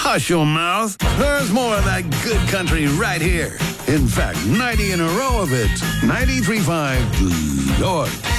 Hush your mouth. There's more of that good country right here. In fact, 90 in a row of it. 93.5 York.